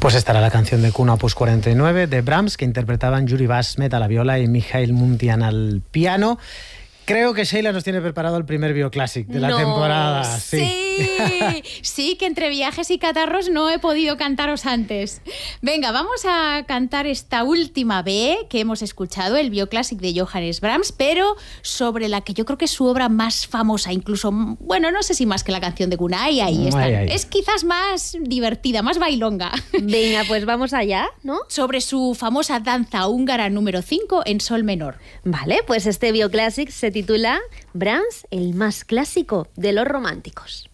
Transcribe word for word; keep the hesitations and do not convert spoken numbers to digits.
Pues estará la canción de Cuna Opus cuarenta y nueve de Brahms, que interpretaban Yuri Basmet a la viola y Mikhail Muntian al piano. Creo que Sheila nos tiene preparado el primer Bioclásic de la no, temporada. Sí. sí, sí, que entre viajes y catarros no he podido cantaros antes. Venga, vamos a cantar esta última B que hemos escuchado, el Bioclásic de Johannes Brahms, pero sobre la que yo creo que es su obra más famosa, incluso, bueno, no sé si más que la canción de Cuna, ahí, ahí está. Ay, ay. Es quizás más divertida, más bailonga. Venga, pues vamos allá, ¿no? Sobre su famosa danza húngara número cinco en sol menor. Vale, pues este Bioclásic se titula Brahms, el más clásico de los románticos.